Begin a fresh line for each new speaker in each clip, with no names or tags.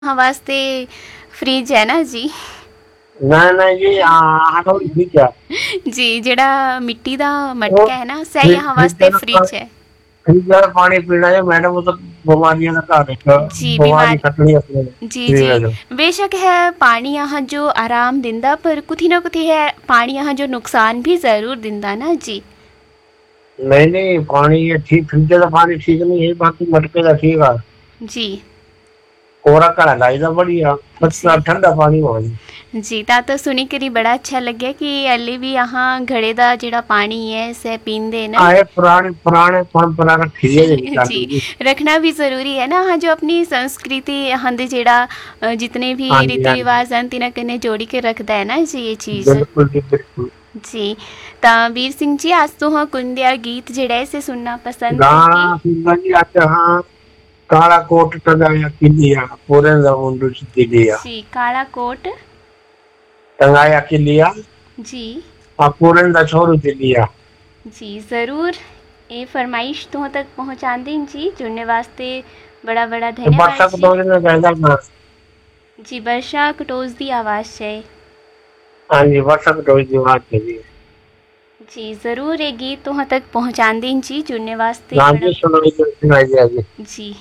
हाँ वास्ते फ्रिज है ना जी।
ना ना जी हथौड़ी ठीक है।
जी जेड़ा मिट्टी दा
वो
मटका है ना सह यहाँ वास्ते फ्रिज है।
फ्रिज वाला पानी पीना है मैडम, वो तो बीमारियां का घर है,
जी
बीमारी
बीमार
खतनी अपने
जी
शरीर
जी
में जो।
बेशक है पानी यहाँ जो आराम दिंदा पर कुछ ना कुछ है पानी यहाँ जो नुकसान भी ज़रूर दिंदा ना जी।
नहीं नहीं पानी ये ठीक, फ्रिज का पानी ठीक नहीं है, बाकी मटके का ठीक है।
जी
कोरा कड़ा लाइदा बढ़िया, बस
जी
ठंडा पानी हो जी।
जी ता तो सुनी करी बड़ा अच्छा लगे कि अल्ले भी यहाँ घड़े दा जेड़ा पानी है सह पींदे न।
आए पुराने पुराने परंपरा रखी है जी चालू
जी
जी।
रखना भी ज़रूरी है ना हाँ जो अपनी संस्कृति यहाँ दे जेड़ा जितने
हाँ
भी
जी
रीति
हाँ जी,
रिवाज हैं तिन्हां कन्नै जोड़ी के रखता है ना जी ये चीज़।
बिल्कुल जी बिल्कुल।
जी ता वीर सिंह जी आज तो हाँ कुंदिया गीत जेड़ा से सुनना पसंद करके।
गाना सुनना जी अच्छा हाँ। काला कोट टंगाया किलिया पूरे मुंडू दिलिया,
जी काला कोट।
टंगाया किलिया
जी
पूरे छोरू दिलिया।
जी ज़रूर ये फरमाइश तुम तक पहुँचा दें जी जुड़ने वास्ते बड़ा बड़ा
तो
धन्यवाद
बरसात
जी।
दो दिन में कहता ना।
जी वर्षा कटोज दी आवाज़ है।
हाँ जी बरसात दो दिन बाद के लिए।
जी ज़रूर ये गीत तुम तक पहुँचा दें जी जुड़ने वास्ते
हाँ
बड़ा।
जी सुनाई दिया जी।
जी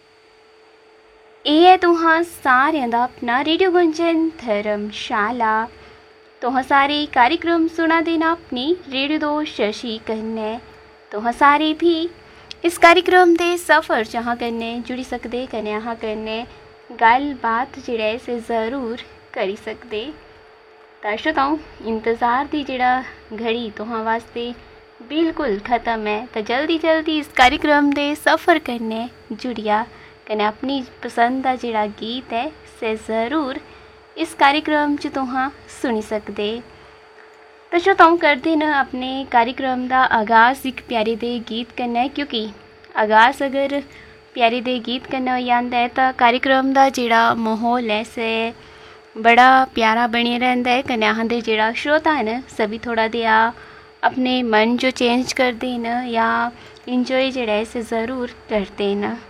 ਇਹ ਹੈ ਤੁਹਾਂ ਸਾਰਿਆਂ ਦਾ ਆਪਣਾ रेडियो गुंजन धर्मशाला। तुह सारे कार्यक्रम सुना देना अपनी रेडियो दो शशि कन्नै। तुह सारे भी इस कार्यक्रम के सफ़र जहाँ कन्नै जुड़ी सकते कन्नै यहाँ कन्नै गल बात जेह्ड़ा से ज़रूर करी सकते। तां श्रोताओ इंतज़ार दी जेह्ड़ा घड़ी तुहां वास्ते बिल्कुल ख़त्म है तो जल्दी जल्दी इस कार्यक्रम के सफ़र कन्नै जुड़िया कन्नै अपनी पसंद का जेह्ड़ा गीत है से ज़रूर इस कार्यक्रम च तुहां सुनी सकते। तो श्रोताओ करते न अपने कार्यक्रम का आगाज़ एक प्यारे दे गीत कन्नै क्योंकि आगाज़ अगर प्यारे दे गीत कन्नै हो जाता है तो कार्यक्रम का जेह्ड़ा माहौल है से बड़ा प्यारा बने रहिंदा है कन्नै अहां जेह्ड़ा श्रोता न सभी थोड़ा देआ अपने मन जो चेंज करते न या इंजॉय जेह्ड़ा है से ज़रूर करते न।